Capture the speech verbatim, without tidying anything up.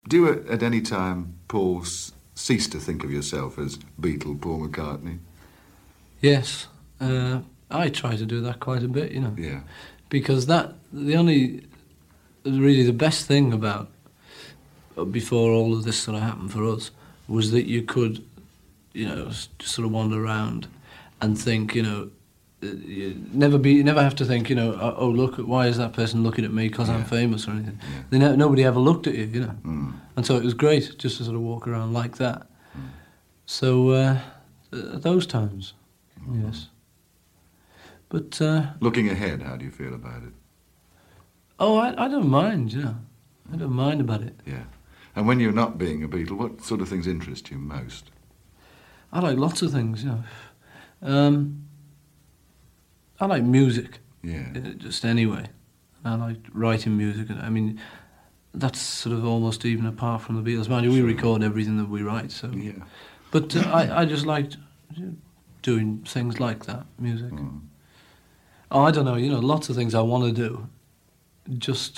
Do you at, at any time, Paul, s- cease to think of yourself as Beatle Paul McCartney? Yes, uh, I try to do that quite a bit, you know. Yeah. Because that, the only, really the best thing about, uh, before all of this sort of happened for us, was that you could, you know, s- sort of wander around and think, you know, uh, you never be, you never have to think, you know, oh, oh, look, why is that person looking at me because Yeah. I'm famous or anything. Yeah. They ne- nobody ever looked at you, you know. Mm. And so it was great just to sort of walk around like that. Mm. So, uh, th- those times, Mm. yes. But, uh, Looking ahead, how do you feel about it? oh, I, I don't mind, you know. I don't mind about it. Yeah. And when you're not being a Beatle, what sort of things interest you most? I like lots of things, you know. Um, I like music, Yeah. uh, just anyway. I like writing music. I mean, that's sort of almost even apart from the Beatles. Mind you, we Sure. record everything that we write, so... Yeah. But uh, I, I just liked doing things like that, music. Mm. Oh, I don't know, you know, lots of things I want to do. Just